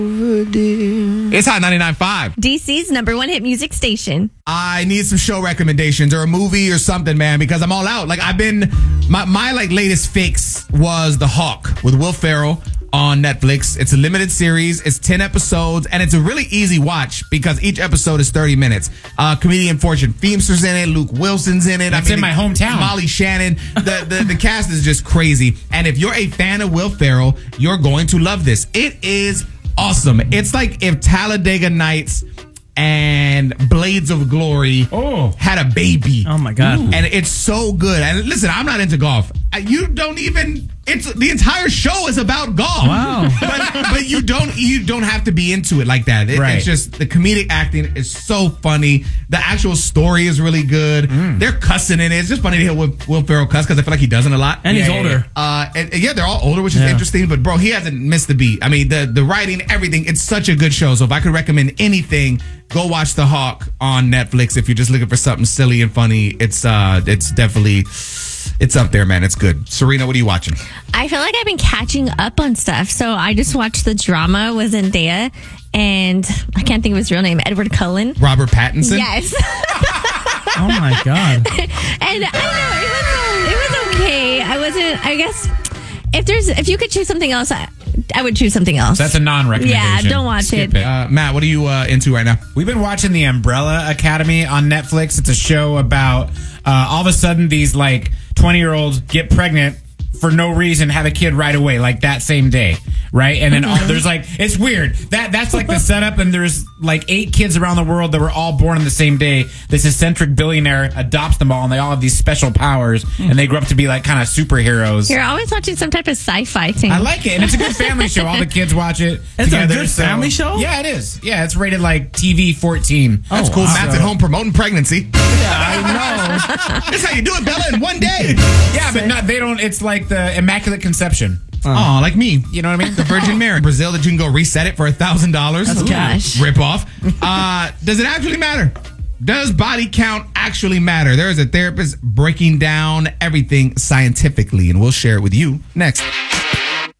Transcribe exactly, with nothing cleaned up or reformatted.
It's Hot ninety-nine point five. D C's number one hit music station. I need some show recommendations or a movie or something, man, because I'm all out. Like I've been, my, my like latest fix was The Hawk with Will Ferrell on Netflix. It's a limited series. It's ten episodes, and it's a really easy watch because each episode is thirty minutes. Uh, comedian Fortune Feimster's in it. Luke Wilson's in it. That's I mean, in my hometown. Molly Shannon. The, the, the cast is just crazy. And if you're a fan of Will Ferrell, you're going to love this. It is awesome. It's like if Talladega Nights and Blades of Glory oh. had a baby. Oh, my God. Ooh. And it's so good. And listen, I'm not into golf. You don't even... It's the entire show is about golf. Wow. but, but you don't you don't have to be into it like that. It, right. It's just the comedic acting is so funny. The actual story is really good. Mm. They're cussing in it. It's just funny to hear Will, Will Ferrell cuss because I feel like he doesn't a lot. And yeah, he's yeah, older. Yeah. Uh, and, and yeah, they're all older, which is yeah. interesting. But bro, he hasn't missed the beat. I mean, the the writing, everything. It's such a good show. So if I could recommend anything, go watch The Hawk on Netflix. If you're just looking for something silly and funny, it's uh, it's definitely. It's up there, man. It's good. Serena, what are you watching? I feel like I've been catching up on stuff. So I just watched the drama with Zendaya and I can't think of his real name, Edward Cullen. Robert Pattinson? Yes. Oh, my God. And I don't know. It was, it was okay. I wasn't, I guess, if there's, if you could choose something else, I, I would choose something else. That's a non-recommendation. Yeah, don't watch Skip it. it. Uh, Matt, what are you uh, into right now? We've been watching The Umbrella Academy on Netflix. It's a show about uh, all of a sudden these like twenty-year-olds get pregnant for no reason, have a kid right away, like that same day, right? And then all, there's like, it's weird. That That's like the setup, and there's like eight kids around the world that were all born on the same day. This eccentric billionaire adopts them all, and they all have these special powers, and they grow up to be like kind of superheroes. You're always watching some type of sci-fi thing. I like it, and it's a good family show. All the kids watch it It's together. a good so- family show? Yeah, it is. Yeah, it's rated like T V fourteen. That's Oh, cool. wow. Matt's at home promoting pregnancy. Yeah, I know. That's how you do it, Bella, in one day. Yeah, but not, they don't. It's like the Immaculate Conception. Oh, like me. You know what I mean? The Virgin Mary. Brazil that you can go reset it for a thousand dollars. That's cash. Rip off. Uh, does it actually matter? Does body count actually matter? There is a therapist breaking down everything scientifically, and we'll share it with you next.